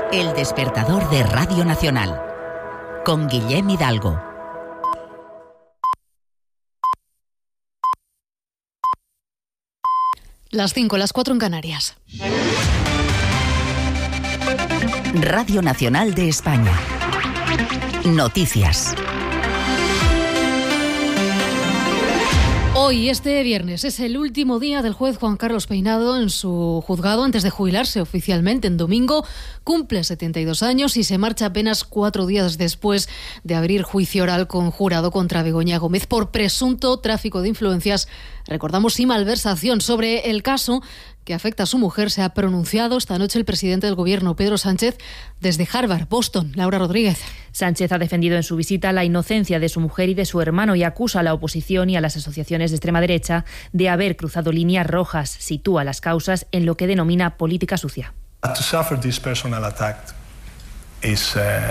El despertador de Radio Nacional, con Guillem Hidalgo. Las 5, las 4 en Canarias. Radio Nacional de España. Noticias. Hoy, este viernes, es el último día del juez Juan Carlos Peinado en su juzgado antes de jubilarse oficialmente en domingo. Cumple 72 años y se marcha apenas 4 días después de abrir juicio oral con jurado contra Begoña Gómez por presunto tráfico de influencias, recordamos, y malversación. Sobre el caso que afecta a su mujer se ha pronunciado esta noche el presidente del Gobierno, Pedro Sánchez, desde Harvard, Boston. Laura Rodríguez. Sánchez ha defendido en su visita la inocencia de su mujer y de su hermano y acusa a la oposición y a las asociaciones de extrema derecha de haber cruzado líneas rojas. Sitúa las causas en lo que denomina política sucia. To suffer this personal attack is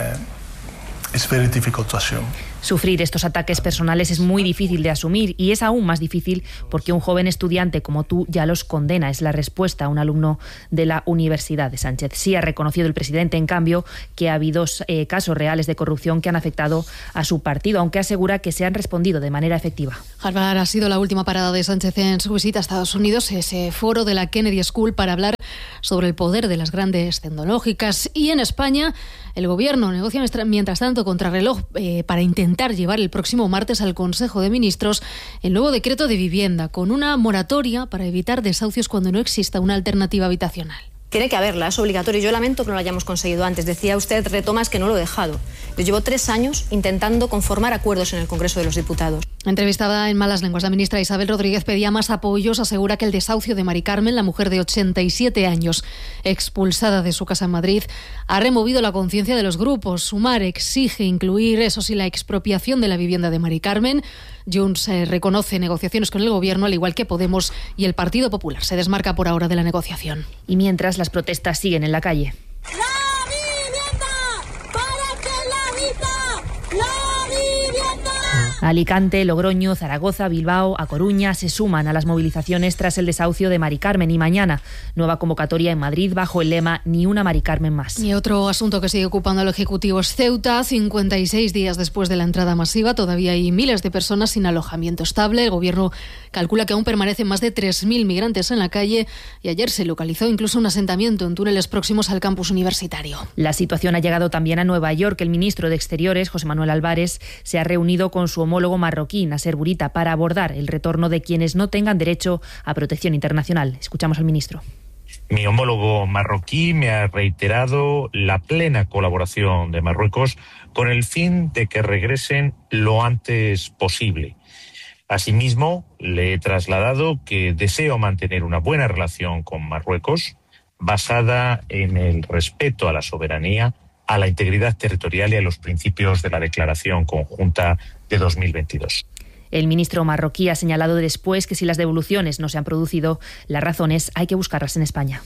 very difficult to assume. Sufrir estos ataques personales es muy difícil de asumir y es aún más difícil porque un joven estudiante como tú ya los condena. Es la respuesta a un alumno de la Universidad de Sánchez. Sí ha reconocido el presidente, en cambio, que ha habido casos reales de corrupción que han afectado a su partido, aunque asegura que se han respondido de manera efectiva. Harvard ha sido la última parada de Sánchez en su visita a Estados Unidos, ese foro de la Kennedy School para hablar sobre el poder de las grandes tecnológicas. Y en España, el Gobierno negocia mientras tanto contrarreloj para intentar llevar el próximo martes al Consejo de Ministros el nuevo decreto de vivienda, con una moratoria para evitar desahucios cuando no exista una alternativa habitacional. Tiene que haberla, es obligatorio. Yo lamento que no lo hayamos conseguido antes. Decía usted, retomas, que no lo he dejado. Yo llevo 3 años intentando conformar acuerdos en el Congreso de los Diputados. Entrevistada en Malas Lenguas, la ministra Isabel Rodríguez pedía más apoyos. Asegura que el desahucio de Mari Carmen, la mujer de 87 años, expulsada de su casa en Madrid, ha removido la conciencia de los grupos. Sumar exige incluir, eso sí, la expropiación de la vivienda de Mari Carmen. Junts reconoce negociaciones con el Gobierno, al igual que Podemos y el Partido Popular. Se desmarca por ahora de la negociación. Y mientras, las protestas siguen en la calle. ¡La vivienda! ¡Para que la habita! ¡La vivienda! Alicante, Logroño, Zaragoza, Bilbao, A Coruña se suman a las movilizaciones tras el desahucio de Mari Carmen, y mañana nueva convocatoria en Madrid bajo el lema Ni una Mari Carmen más. Y otro asunto que sigue ocupando al Ejecutivo es Ceuta. 56 días después de la entrada masiva, todavía hay miles de personas sin alojamiento estable. El Gobierno calcula que aún permanecen más de 3.000 migrantes en la calle y ayer se localizó incluso un asentamiento en túneles próximos al campus universitario. La situación ha llegado también a Nueva York. El ministro de Exteriores, José Manuel Álvarez, se ha reunido con su homólogo marroquí, Nasser Bourita, para abordar el retorno de quienes no tengan derecho a protección internacional. Escuchamos al ministro. Mi homólogo marroquí me ha reiterado la plena colaboración de Marruecos con el fin de que regresen lo antes posible. Asimismo, le he trasladado que deseo mantener una buena relación con Marruecos basada en el respeto a la soberanía, a la integridad territorial y a los principios de la Declaración Conjunta de 2022. El ministro marroquí ha señalado después que si las devoluciones no se han producido, las razones hay que buscarlas en España.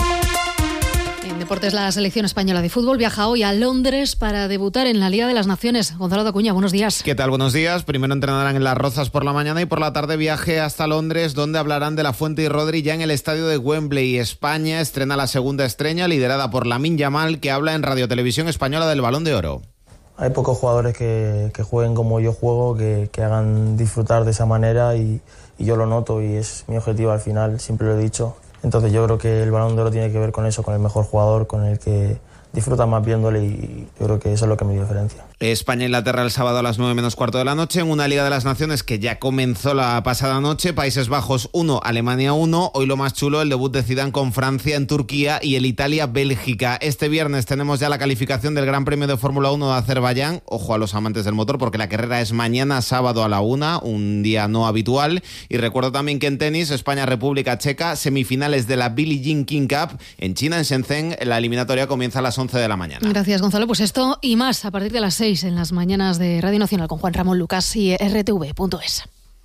En deportes, la selección española de fútbol viaja hoy a Londres para debutar en la Liga de las Naciones. Gonzalo de Acuña, buenos días. ¿Qué tal? Buenos días. Primero entrenarán en Las Rozas por la mañana y por la tarde viaje hasta Londres, donde hablarán de La Fuente y Rodri ya en el estadio de Wembley. España estrena la segunda estrella, liderada por Lamine Yamal, que habla en Radio Televisión Española del Balón de Oro. Hay pocos jugadores que jueguen como yo juego, que hagan disfrutar de esa manera y yo lo noto y es mi objetivo al final, siempre lo he dicho. Entonces yo creo que el Balón de Oro tiene que ver con eso, con el mejor jugador, con el que disfruta más viéndole y yo creo que eso es lo que me diferencia. España-Inglaterra el sábado a las 9 menos cuarto de la noche en una Liga de las Naciones que ya comenzó la pasada noche. Países Bajos 1, Alemania 1. Hoy lo más chulo, el debut de Zidane con Francia en Turquía y el Italia-Bélgica. Este viernes tenemos ya la calificación del Gran Premio de Fórmula 1 de Azerbaiyán. Ojo a los amantes del motor porque la carrera es mañana sábado a la 1, un día no habitual. Y recuerdo también que en tenis, España-República Checa, semifinales de la Billie Jean King Cup en China, en Shenzhen. La eliminatoria comienza a las 11 de la mañana. Gracias, Gonzalo. Pues esto y más a partir de las 6 en las mañanas de Radio Nacional con Juan Ramón Lucas y rtv.es.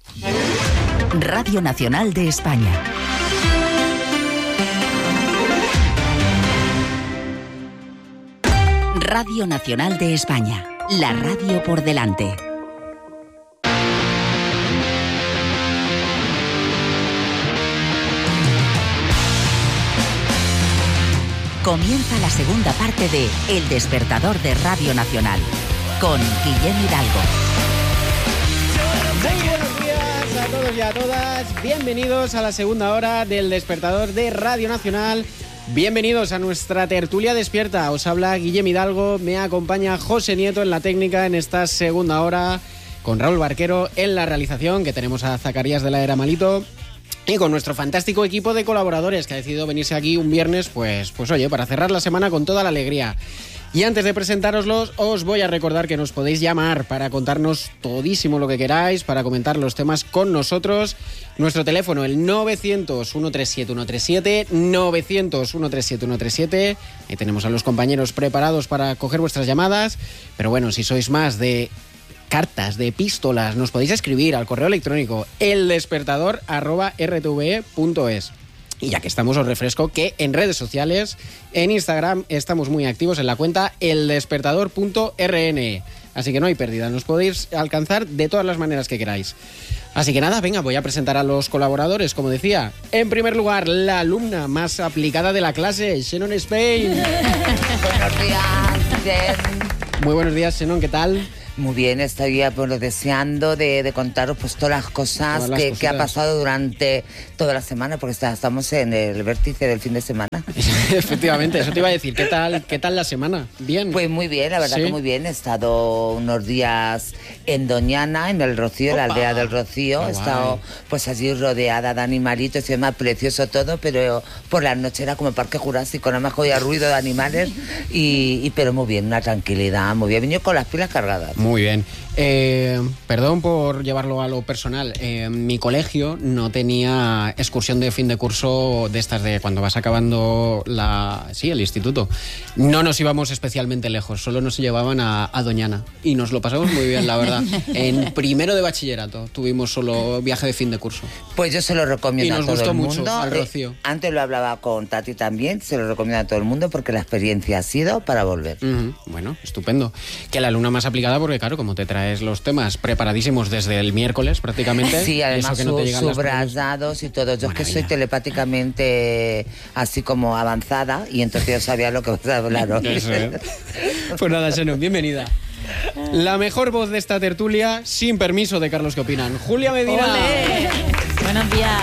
Radio Nacional de España. Radio Nacional de España. La radio por delante. Comienza la segunda parte de El Despertador de Radio Nacional, con Guillem Hidalgo. Muy buenos días a todos y a todas. Bienvenidos a la segunda hora del Despertador de Radio Nacional. Bienvenidos a nuestra tertulia despierta. Os habla Guillem Hidalgo, me acompaña José Nieto en la técnica en esta segunda hora, con Raúl Barquero en la realización, que tenemos a Zacarías de la Era Malito, y con nuestro fantástico equipo de colaboradores que ha decidido venirse aquí un viernes, pues oye, para cerrar la semana con toda la alegría. Y antes de presentároslos, os voy a recordar que nos podéis llamar para contarnos todísimo lo que queráis, para comentar los temas con nosotros. Nuestro teléfono, el 900-137-137, 900-137-137. Ahí tenemos a los compañeros preparados para coger vuestras llamadas. Pero bueno, si sois más de cartas, de epístolas, nos podéis escribir al correo electrónico eldespertador@rtve.es. Y ya que estamos, os refresco que en redes sociales, en Instagram, estamos muy activos en la cuenta eldespertador.rn. Así que no hay pérdida, nos podéis alcanzar de todas las maneras que queráis. Así que nada, venga, voy a presentar a los colaboradores, como decía. En primer lugar, la alumna más aplicada de la clase, Shannon Spain. Buenos días, bien. Muy buenos días, Shannon, ¿qué tal? Muy bien, estoy deseando de contaros pues todas las cosas que ha pasado durante toda la semana, porque estamos en el vértice del fin de semana. Efectivamente, eso te iba a decir. ¿Qué tal la semana? ¿Bien? Pues muy bien, la verdad que muy bien. He estado unos días en Doñana, en el Rocío, la aldea del Rocío. He estado pues allí rodeada de animalitos y demás, precioso todo, pero por la noche era como el Parque Jurásico, nada más oía ruido de animales, pero muy bien, una tranquilidad, muy bien. He venido con las pilas cargadas. Muy bien. Perdón por llevarlo a lo personal. Mi colegio no tenía excursión de fin de curso de estas de cuando vas acabando el instituto. No nos íbamos especialmente lejos, solo nos llevaban a Doñana. Y nos lo pasamos muy bien, la verdad. En primero de bachillerato tuvimos solo viaje de fin de curso. Pues yo se lo recomiendo a todo el mundo. Y nos gustó mucho al Rocío. Antes lo hablaba con Tati también, se lo recomiendo a todo el mundo porque la experiencia ha sido para volver. Bueno, estupendo. Que la alumna más aplicada, porque claro, como te traes los temas preparadísimos desde el miércoles prácticamente. Sí, además eso que no te llegan subrayados y todo. Yo es que soy telepáticamente así como avanzada y entonces yo sabía lo que vas a hablar hoy. Eso, ¿eh? Pues nada, Shannon, bienvenida. La mejor voz de esta tertulia, sin permiso de Carlos, ¿qué opinan? Julia Medina. ¡Olé! Buenos días.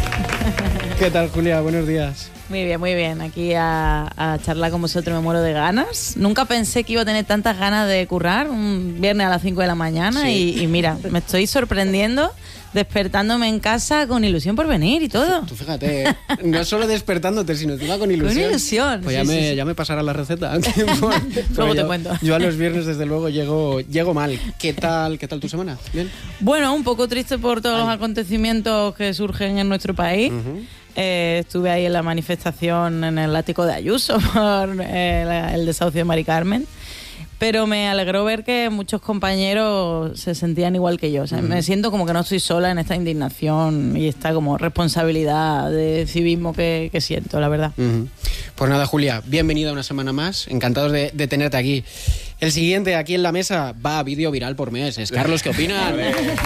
¿Qué tal, Julia? Buenos días. Muy bien. Aquí a charlar con vosotros, me muero de ganas. Nunca pensé que iba a tener tantas ganas de currar un viernes a las 5 de la mañana, sí. y mira, me estoy sorprendiendo, despertándome en casa con ilusión por venir y todo. Tú fíjate, no solo despertándote, sino encima con ilusión. Con ilusión. Pues ya me pasará la receta. Luego te cuento. Yo a los viernes, desde luego, llego mal. ¿Qué tal tu semana? ¿Bien? Bueno, un poco triste por todos los acontecimientos que surgen en nuestro país. Estuve ahí en la manifestación en el ático de Ayuso por el desahucio de Mari Carmen, pero me alegró ver que muchos compañeros se sentían igual que yo. O sea, me siento como que no estoy sola en esta indignación y esta como responsabilidad de civismo que siento, la verdad. Pues nada, Julia, bienvenida una semana más, encantados de tenerte aquí. El siguiente aquí en la mesa va a vídeo viral por mes. Carlos, ¿qué opinan?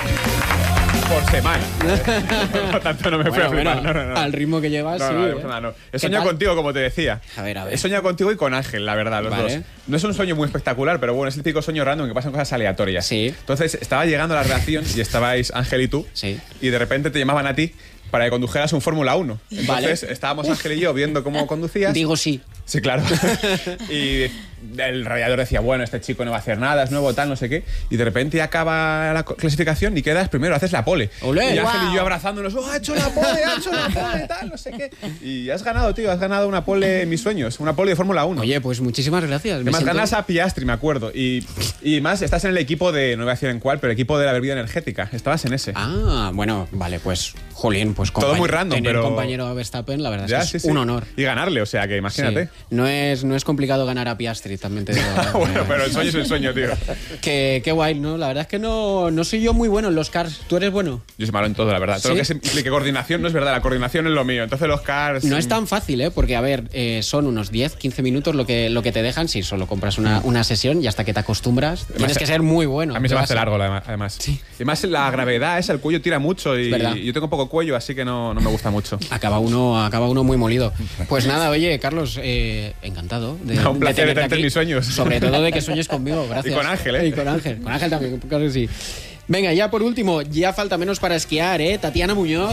Por semana. Por tanto, no me fui a flipar. No. Al ritmo que llevas, no. He soñado contigo, como te decía. A ver. He soñado contigo y con Ángel, la verdad, los dos. No es un sueño muy espectacular, pero bueno, es el típico sueño random que pasan cosas aleatorias. Sí. Entonces, estaba llegando a la redacción y estabais Ángel y tú. Sí. Y de repente te llamaban a ti para que condujeras un Fórmula 1. Entonces, estábamos Ángel y yo viendo cómo conducías. Digo sí. Sí, claro. Y el radiador decía, bueno, este chico no va a hacer nada, es nuevo, tal, no sé qué. Y de repente acaba la clasificación y quedas primero, haces la pole. ¡Olé! Y Ángel y yo abrazándonos, ha hecho la pole, tal, no sé qué. Y has ganado, tío, has ganado una pole en mis sueños, una pole de Fórmula 1. Oye, pues muchísimas gracias. Además, ganas a Piastri, me acuerdo. Y más, estás en el equipo de, no voy a decir en cuál, pero el equipo de la bebida energética. Estabas en ese. Ah, bueno, vale, pues, jolín, pues todo muy random, tener pero compañero a Verstappen, la verdad es que es un honor. Y ganarle, o sea, que imagínate. Sí. No es complicado ganar a Piastri, también te digo. Bueno, pero el sueño es el sueño, tío. Qué guay, ¿no? La verdad es que no soy yo muy bueno en los cars. ¿Tú eres bueno? Yo soy malo en todo, la verdad. Todo lo que implique coordinación no es verdad. La coordinación es lo mío. Entonces los cars... No es tan fácil, ¿eh? Porque, a ver, son unos 10-15 minutos lo que te dejan si solo compras una sesión y hasta que te acostumbras tienes que ser muy bueno. A mí se me hace largo, además. Sí. Además, la gravedad el cuello tira mucho y yo tengo poco cuello, así que no me gusta mucho. Acaba uno muy molido. Pues nada, oye, Carlos, encantado un placer de tenerte en mis sueños. Sobre todo de que sueñes conmigo, gracias. Y con Ángel, ¿eh? Y con Ángel también, claro que sí. Venga, ya por último, ya falta menos para esquiar, ¿eh? Tatiana Muñoz.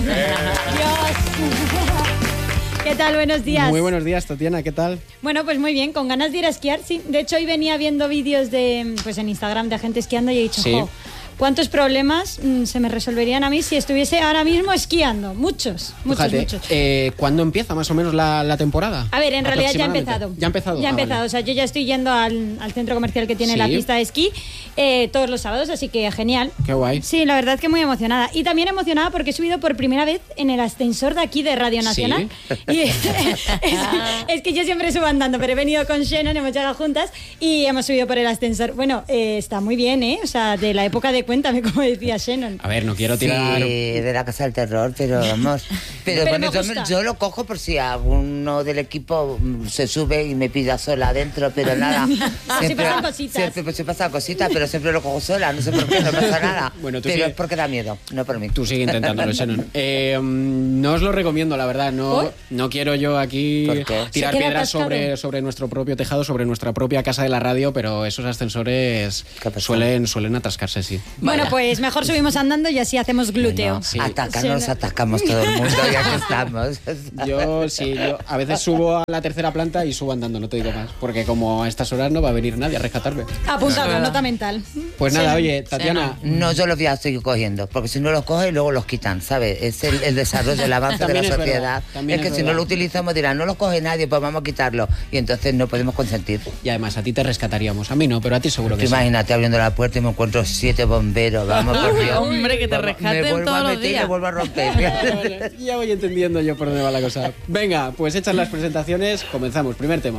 ¿Qué tal? Buenos días. Muy buenos días, Tatiana, ¿qué tal? Bueno, pues muy bien, con ganas de ir a esquiar, sí. De hecho, hoy venía viendo vídeos pues en Instagram de gente esquiando y he dicho, sí. ¿cuántos problemas se me resolverían a mí si estuviese ahora mismo esquiando? Muchos. Fíjate, ¿cuándo empieza más o menos la temporada? A ver, en realidad ya ha empezado. ¿Ya ha empezado? Ya ha empezado. Vale. O sea, yo ya estoy yendo al centro comercial que tiene ¿Sí? la pista de esquí todos los sábados, así que genial. Qué guay. Sí, la verdad que muy emocionada. Y también emocionada porque he subido por primera vez en el ascensor de aquí de Radio Nacional. ¿Sí? Y es que yo siempre subo andando, pero he venido con Shannon, hemos llegado juntas y hemos subido por el ascensor. Bueno, está muy bien, ¿eh? O sea, de la época de Cuéntame, como decía Shannon. A ver, no quiero tirar... Sí, de la Casa del Terror, pero vamos. Pero bueno, yo lo cojo por si alguno del equipo se sube y me pilla sola adentro, pero nada. Se pasan cositas. Siempre se pasan cositas, pero siempre lo cojo sola, no sé por qué, no pasa nada. Bueno, pero es porque da miedo, no por mí. Tú sigue intentándolo, Shannon. No os lo recomiendo, la verdad. No quiero yo aquí tirar piedras sobre nuestro propio tejado, sobre nuestra propia casa de la radio, pero esos ascensores suelen atascarse, sí. Bueno, pues mejor subimos andando y así hacemos glúteo. Sí. Nos atacamos todo el mundo, ya que estamos. Yo a veces subo a la tercera planta y subo andando, no te digo más, porque como a estas horas no va a venir nadie a rescatarme. Apuntado, nota mental. Pues nada, oye, Tatiana... No, yo los voy a seguir cogiendo, porque si no los coges luego los quitan, ¿sabes? Es el desarrollo, el avance de la sociedad. Es que si no lo utilizamos dirán, no los coge nadie, pues vamos a quitarlo. Y entonces no podemos consentir. Y además a ti te rescataríamos, a mí no, pero a ti seguro que sí. Imagínate abriendo la puerta y me encuentro 7 bomberos, vamos por Dios. Hombre, que te rescaten todos los días. Me vuelvo a romper. Ya voy entendiendo yo por dónde va la cosa. Venga, pues hechas las presentaciones, comenzamos. Primer tema.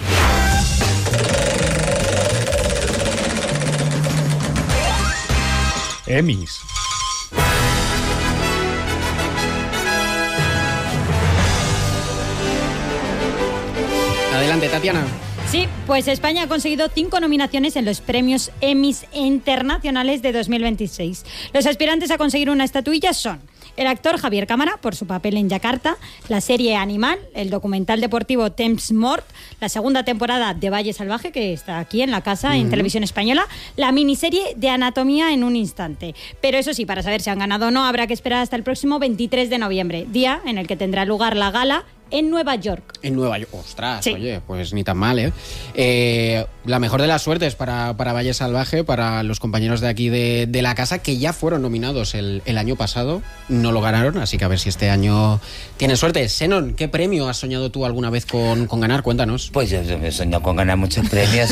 Emmys. Adelante, Tatiana. Sí, pues España ha conseguido 5 nominaciones en los premios Emmys internacionales de 2026. Los aspirantes a conseguir una estatuilla son el actor Javier Cámara, por su papel en Yakarta, la serie Animal, el documental deportivo Temps Mort, la segunda temporada de Valle Salvaje, que está aquí en la casa, en Televisión Española, la miniserie de Anatomía en un instante. Pero eso sí, para saber si han ganado o no, habrá que esperar hasta el próximo 23 de noviembre, día en el que tendrá lugar la gala en Nueva York. En Nueva York, ostras, sí. Oye, pues ni tan mal, ¿eh? La mejor de las suertes para Valle Salvaje, para los compañeros de aquí de la casa, que ya fueron nominados el año pasado, no lo ganaron, así que a ver si este año tienen suerte. Shannon, ¿qué premio has soñado tú alguna vez con ganar? Cuéntanos. Pues yo me he soñado con ganar muchos premios,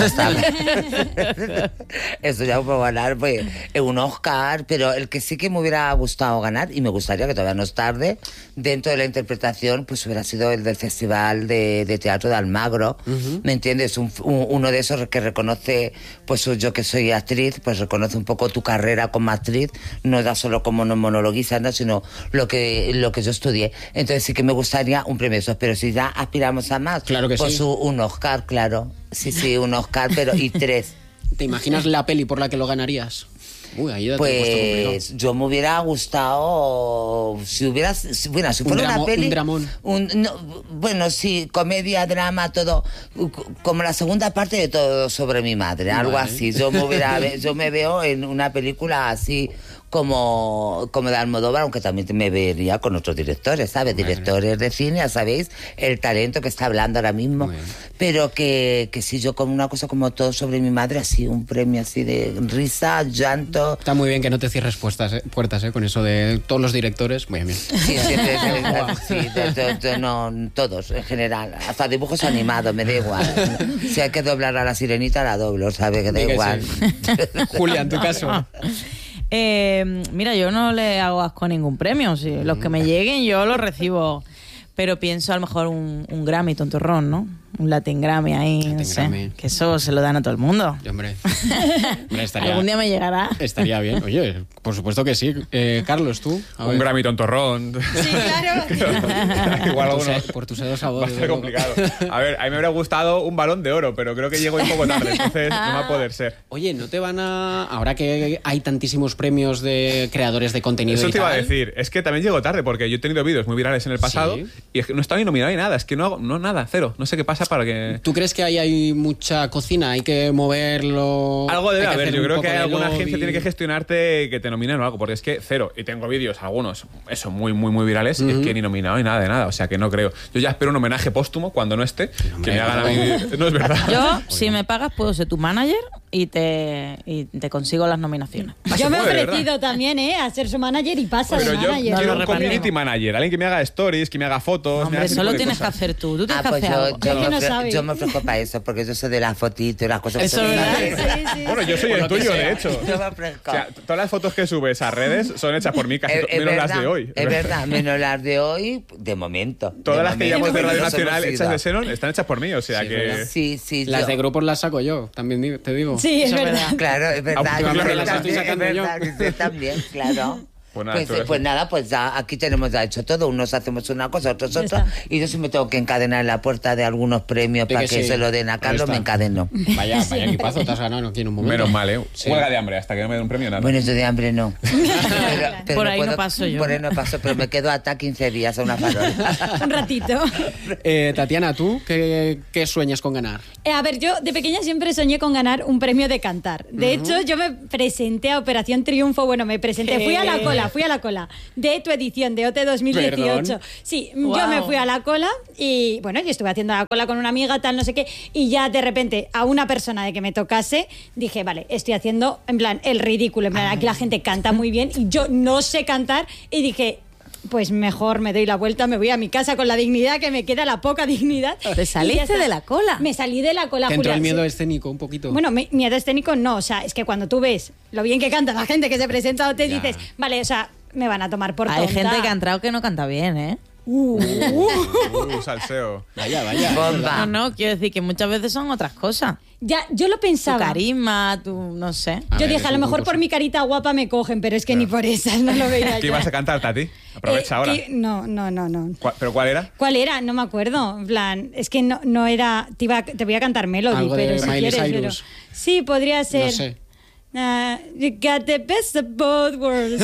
he soñado con ganar pues, un Oscar, pero el que sí que me hubiera gustado ganar, y me gustaría que todavía no es tarde, dentro de la interpretación, pues hubiera sido el del Festival de Teatro de Almagro, ¿me entiendes? Uno de esos que reconoce, pues yo que soy actriz, pues reconoce un poco tu carrera como actriz, no da solo como monologuista, ¿no? Sino lo que yo estudié. Entonces sí que me gustaría un premio de esos, pero si ya aspiramos a más, claro que pues sí. Un Oscar, claro. Sí, un Oscar, pero y 3. ¿Te imaginas la peli por la que lo ganarías? Uy, ahí pues yo me hubiera gustado si fuera una peli, un dramón. Bueno, sí, comedia, drama, todo, como la segunda parte de Todo sobre mi madre, algo así. Yo me veo en una película así como de Almodóvar, aunque también me vería con otros directores, ¿sabes? Directores de cine, ya sabéis, el talento que está hablando ahora mismo. Pero que si yo con una cosa como Todo sobre mi madre, así, un premio así de risa, llanto. Está muy bien que no te cierres puertas, con eso de todos los directores. Muy bien. Sí, todos, en general. Hasta dibujos animados, me da igual. Si hay que doblar a la sirenita, la doblo, ¿sabes? Que da igual. Sí. Julia, en tu caso. Mira, yo no le hago asco a ningún premio. Los que me lleguen yo los recibo. Pero pienso a lo mejor un Grammy tontorrón, ¿no? un Latin Grammy ahí, no sé, que eso se lo dan a todo el mundo. Hombre, estaría, algún día me llegará. Estaría bien. Oye, por supuesto que sí. Carlos, ¿tú? Un Grammy tontorrón. Sí, claro. Igual por tus sedos sabores. Va a ser complicado. A ver, a mí me habría gustado un Balón de Oro, pero creo que llego un poco tarde, entonces no va a poder ser. Oye, ¿no te van a...? Ahora que hay tantísimos premios de creadores de contenido Eso y te iba a tal, decir. Es que también llego tarde, porque yo he tenido vídeos muy virales en el pasado y es que no estaba ni nominado ni nada. Es que no hago nada, cero. No sé qué pasa para que... ¿Tú crees que ahí hay mucha cocina? ¿Hay que moverlo? Algo debe haber. Yo creo que alguna lobby. agencia tiene que gestionarte que te nominen o algo, porque es que cero. Y tengo vídeos, algunos, eso, muy, muy, muy virales, y es que ni nominado ni nada de nada. O sea, que no creo. Yo ya espero un homenaje póstumo cuando no esté, que me hagan a mí... No es verdad. Yo, si me pagas, puedo ser tu manager y te consigo las nominaciones. Yo me he ofrecido también, a ser su manager y pasa Pero de yo manager. quiero un community manager, alguien que me haga stories, que me haga fotos. Hombre, eso lo tienes que hacer tú. Tú tienes que hacer algo. Yo me ofrezco para eso, porque yo soy de las fotitos y las cosas eso que es Bueno, yo soy el tuyo, de hecho. Yo me ofrezco. O sea, todas las fotos que subes a redes son hechas por mí, casi menos verdad, las de hoy. Es verdad, menos las de hoy, de momento. Todas de las que llevamos de Radio nos Nacional hemos hechas ido. de Xenon están hechas por mí, o sea que... Sí, Las de grupos las saco yo, también te digo. Sí, es verdad. Claro, es verdad. Últimamente Es las estoy sacando yo. también, claro. Pues nada, pues ya aquí tenemos ya hecho todo. Unos hacemos una cosa, otros otra. Y yo si me tengo que encadenar en la puerta de algunos premios para que se lo den a Carlos, me encadeno. Vaya equipazo te has ganado aquí en un momento. Menos mal, ¿eh? Huelga de hambre hasta que no me den un premio, nada. Bueno, yo de hambre no. Pero por ahí no paso yo. Por ahí no paso, pero me quedo hasta 15 días a una farola. Un ratito. Tatiana, ¿tú qué sueñas con ganar? A ver, yo de pequeña siempre soñé con ganar un premio de cantar. De hecho, yo me presenté a Operación Triunfo. Bueno, me presenté, fui a la cola de tu edición de OT 2018. Perdón. Sí, yo me fui a la cola y bueno, yo estuve haciendo la cola con una amiga, tal, no sé qué, y ya de repente a una persona de que me tocase, dije, vale, estoy haciendo, en plan, el ridículo, en plan, aquí la gente canta muy bien y yo no sé cantar, y dije... Pues mejor me doy la vuelta, me voy a mi casa con la dignidad que me queda, la poca dignidad. ¿Te saliste de la cola? Me salí de la cola, ¿Te entró Julia. el miedo escénico un poquito? Bueno, miedo escénico no, o sea, es que cuando tú ves lo bien que canta la gente que se presenta o te dices, vale, o sea, me van a tomar por tonta. Hay gente que ha entrado que no canta bien, ¿eh? Salseo. Vaya. Bomba. No, quiero decir que muchas veces son otras cosas. Ya, yo lo pensaba. Tu carisma, no sé. Yo dije, a lo mejor por mi carita guapa me cogen, pero es que ni por esas no lo veía. ¿Qué ibas a cantar, Tati? Aprovecha ahora. No. ¿Pero cuál era? ¿Cuál era? No me acuerdo. En plan, es que no era... Te voy a cantar Melody, Algo pero de si Miley quieres... Cyrus. Sí, podría ser... No sé. You got the best of both worlds.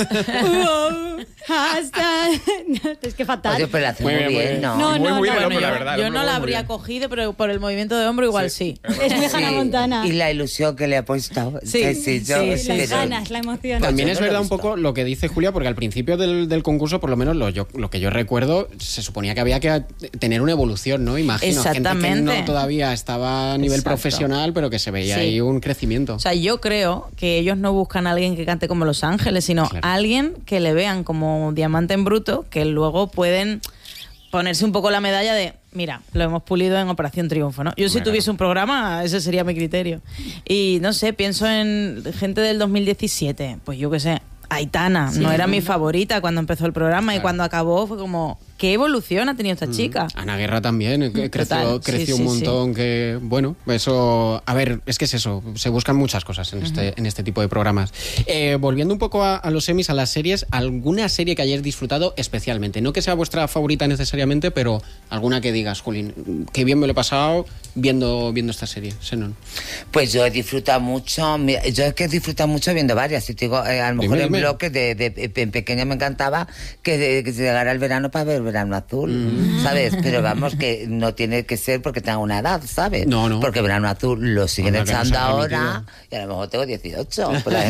Es que fatal. Oye, pero la hace muy bien, ¿no? Muy bien, Bueno, la verdad. yo no la habría cogido, pero por el movimiento de hombro igual sí. Es muy Hannah Montana. Y la ilusión que le ha puesto. Sí, Las ganas, la emoción. También es yo no lo verdad he un poco lo que dice Julia, porque al principio del concurso, por lo menos lo que yo recuerdo, se suponía que había que tener una evolución, ¿no? Imagino, gente que no todavía estaba a nivel profesional, pero que se veía ahí un crecimiento. O sea, yo creo que ellos no buscan a alguien que cante como Los Ángeles, sino a alguien que le vean como diamante en bruto, que luego pueden ponerse un poco la medalla de, mira, lo hemos pulido en Operación Triunfo, ¿no? Yo si tuviese un programa, ese sería mi criterio. Y no sé, pienso en gente del 2017, pues yo qué sé, Aitana, no era mi favorita cuando empezó el programa y cuando acabó fue como, ¿qué evolución ha tenido esta chica? Ana Guerra también, creció un montón, que bueno, eso, a ver, es que es eso, se buscan muchas cosas en este tipo de programas. Volviendo un poco a los semis, a las series, ¿alguna serie que hayáis disfrutado especialmente? No que sea vuestra favorita necesariamente, pero alguna que digas, Julín, qué bien me lo he pasado viendo esta serie, Xenon. Pues yo he disfrutado mucho, yo es que he disfrutado mucho viendo varias, y te digo, a lo mejor en bloques en pequeña me encantaba que llegara el verano para ver Verano Azul, ¿sabes? Pero vamos, que no tiene que ser porque tenga una edad, ¿sabes? No. Porque Verano Azul lo siguen echando ahora y a lo mejor tengo 18.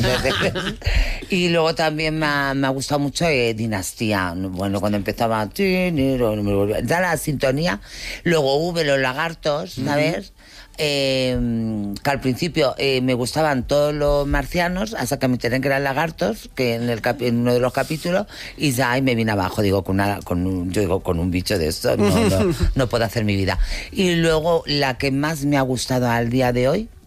Y luego también me ha gustado mucho Dinastía. Bueno, cuando empezaba ya la sintonía, luego hubo Los Lagartos, ¿sabes? Que al principio me gustaban todos los marcianos hasta que me enteré que eran lagartos, que en uno de los capítulos, y ya ahí me vine abajo, digo, con un bicho de esto no puedo hacer mi vida. Y luego la que más me ha gustado al día de hoy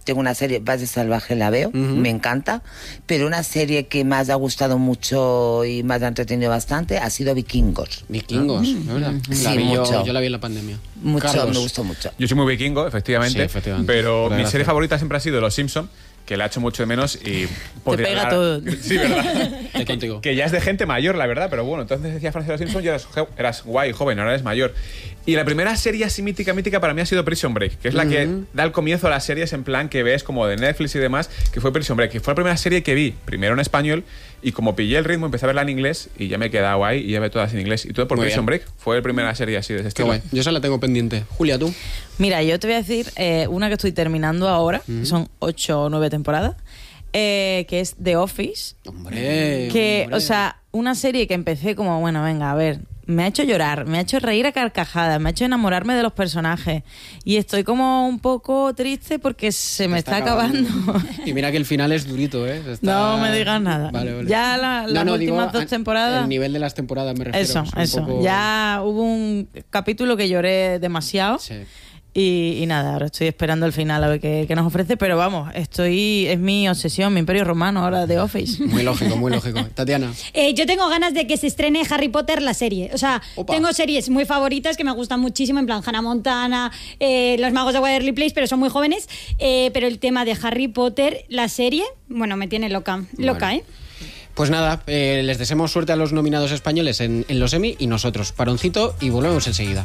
tengo una serie, Base Salvaje la veo, me encanta, pero una serie que más ha gustado mucho y más ha entretenido bastante ha sido Vikingos. Vikingos, ¿verdad? Sí, mucho. Yo la vi en la pandemia. Mucho, Carlos. me gustó mucho. Yo soy muy vikingo, efectivamente, Sí, efectivamente. pero mi Gracias. serie favorita siempre ha sido Los Simpson, que la echo mucho de menos y... Te pega todo. Sí, ¿verdad? Estoy contigo. Que ya es de gente mayor, la verdad, pero bueno, entonces decía Francis de Los Simpson, ya eras guay, joven, ahora eres mayor. Y la primera serie así mítica para mí ha sido Prison Break, que es la que da el comienzo a las series en plan que ves como de Netflix y demás, que fue Prison Break, que fue la primera serie que vi, primero en español, y como pillé el ritmo, empecé a verla en inglés y ya me he quedado ahí y ya veo todas en inglés. Y todo por Muy Prison bien. Break, fue la primera serie así de ese Qué estilo. guay. Yo esa la tengo pendiente. Julia, ¿tú? Mira, yo te voy a decir una que estoy terminando ahora, que son 8 o 9 temporadas, que es The Office. Hombre. O sea, una serie que empecé como, bueno, venga, a ver, me ha hecho llorar, me ha hecho reír a carcajadas, me ha hecho enamorarme de los personajes. Y estoy como un poco triste porque se me está acabando. Y mira que el final es durito, ¿eh? No me digas nada. Vale. Ya las últimas 2 temporadas... El nivel de las temporadas me refiero. Eso. Poco... Ya hubo un capítulo que lloré demasiado. Sí. Y nada, ahora estoy esperando el final a ver qué nos ofrece, pero vamos, es mi obsesión, mi imperio romano ahora de Office. Muy lógico. Tatiana. Yo tengo ganas de que se estrene Harry Potter la serie. O sea, tengo series muy favoritas que me gustan muchísimo, en plan Hannah Montana, Los Magos de Waverly Place, pero son muy jóvenes. Pero el tema de Harry Potter, la serie, bueno, me tiene loca, ¿eh? Pues nada, les deseamos suerte a los nominados españoles en los Emmy y nosotros. Paroncito y volvemos enseguida.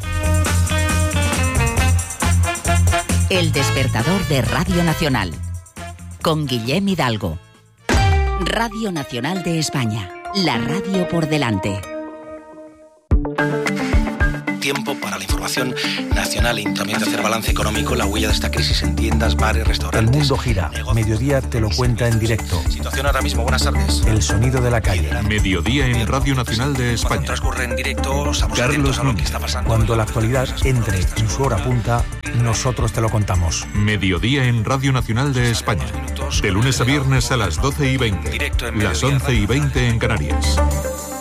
El despertador de Radio Nacional, con Guillem Hidalgo. Radio Nacional de España, la radio por delante. Tiempo para la información nacional y también de hacer balance económico, la huella de esta crisis en tiendas, bares, restaurantes. El mundo gira. Mediodía te lo cuenta en directo. Situación ahora mismo, buenas tardes. El sonido de la calle. Mediodía en Radio Nacional de España. Cuando transcurre en directo, estamos atentos a lo que está pasando. Cuando la actualidad entre en su hora punta, nosotros te lo contamos. Mediodía en Radio Nacional de España. De lunes a viernes a las 12:20. Directo en las Mediodía 11:20 en Canarias.